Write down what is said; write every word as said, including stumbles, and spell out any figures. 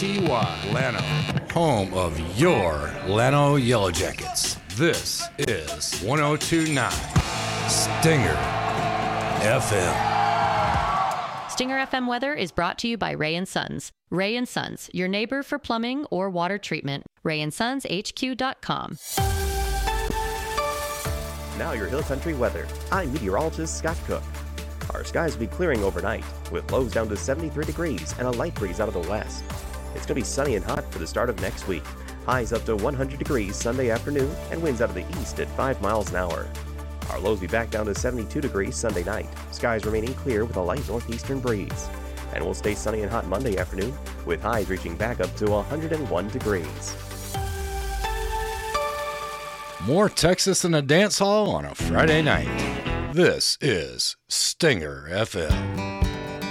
T Y, Llano, home of your Llano Yellow Jackets. This is one oh two point nine Stinger F M. Stinger F M weather is brought to you by Ray and Sons. Ray and Sons, your neighbor for plumbing or water treatment. ray and sons h q dot com. Now your Hill Country weather. I'm meteorologist Scott Cook. Our skies will be clearing overnight, with lows down to seventy-three degrees and a light breeze out of the west. It's going to be sunny and hot for the start of next week. Highs up to one hundred degrees Sunday afternoon and winds out of the east at five miles an hour. Our lows will be back down to seventy-two degrees Sunday night. Skies remaining clear with a light northeastern breeze. And we'll stay sunny and hot Monday afternoon, with highs reaching back up to one hundred one degrees. More Texas than a dance hall on a Friday night. This is Stinger F M.